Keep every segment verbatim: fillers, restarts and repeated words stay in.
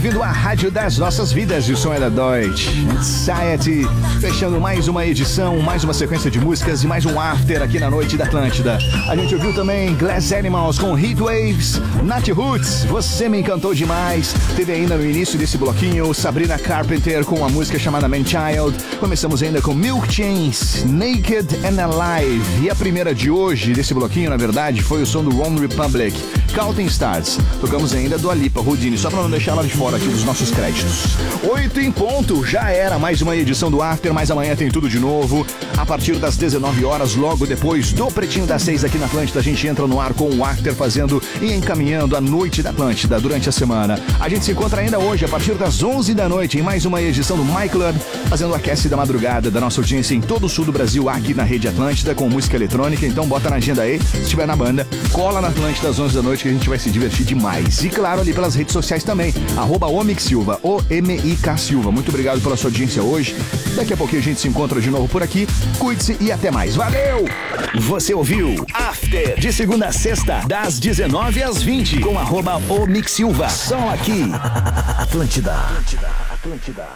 ouvindo a rádio das nossas vidas, e o som é da Deutsche Society, fechando mais uma edição, mais uma sequência de músicas e mais um after aqui na noite da Atlântida. A gente ouviu também Glass Animals com Heat Waves, Nat Roots, Você Me Encantou Demais. Teve ainda no início desse bloquinho Sabrina Carpenter com uma música chamada Man Child. Começamos ainda com Milk Chains, Naked and Alive. E a primeira de hoje desse bloquinho, na verdade, foi o som do One Republic, Counting Stars. Tocamos ainda do Alipa Rodini, só pra não deixar ela de fora aqui dos nossos créditos. Oito em ponto, já era mais uma edição do After, mas amanhã tem tudo de novo. A partir das dezenove horas, logo depois do Pretinho das seis aqui na Atlântida, a gente entra no ar com o After, fazendo e encaminhando a noite da Atlântida durante a semana. A gente se encontra ainda hoje, a partir das onze da noite, em mais uma edição do My Club, fazendo o aquece da madrugada da nossa audiência em todo o sul do Brasil, aqui na Rede Atlântida, com música eletrônica. Então bota na agenda aí, se estiver na banda, cola na Atlântida às onze da noite, que a gente vai se divertir demais. E claro, ali pelas redes sociais também, arroba Omix Silva, O M I K Silva. Muito obrigado pela sua audiência hoje. Daqui a pouquinho a gente se encontra de novo por aqui. Cuide-se e até mais. Valeu! Você ouviu After, de segunda a sexta, das dezenove às vinte, com arroba Omix Silva. Só aqui. Atlântida. Atlântida. Atlântida.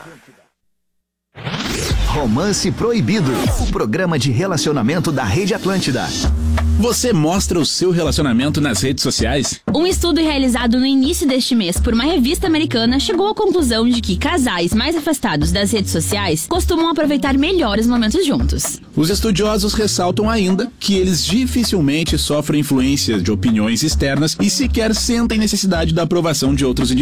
Romance Proibido, o programa de relacionamento da Rede Atlântida. Você mostra o seu relacionamento nas redes sociais? Um estudo realizado no início deste mês por uma revista americana chegou à conclusão de que casais mais afastados das redes sociais costumam aproveitar melhor os momentos juntos. Os estudiosos ressaltam ainda que eles dificilmente sofrem influência de opiniões externas e sequer sentem necessidade da aprovação de outros indivíduos.